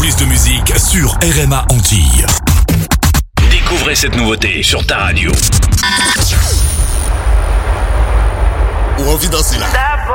plus de musique sur RMA Antilles. Découvrez cette nouveauté sur ta radio. Ou envie danser là.